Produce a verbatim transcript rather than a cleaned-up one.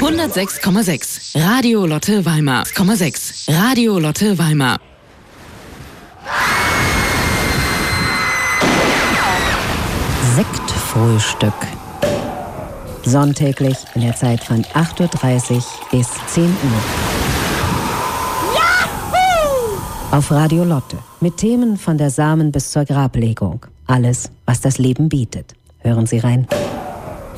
hundertsechs Komma sechs. Radio Lotte Weimar. sechs. Radio Lotte Weimar. Sektfrühstück. Sonntäglich in der Zeit von acht Uhr dreißig bis zehn Uhr. Yahoo! Auf Radio Lotte. Mit Themen von der Samen bis zur Grablegung. Alles, was das Leben bietet. Hören Sie rein.